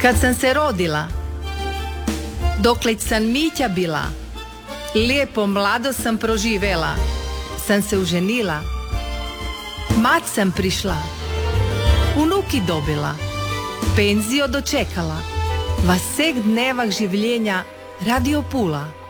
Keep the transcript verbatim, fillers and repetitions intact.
Kad sam se rodila, dokleć sam Mića bila, lijepo mlado sam proživela, sam se uženila, mat sam prišla, unuki dobila, penzio dočekala, vasek dnevah življenja radio pula.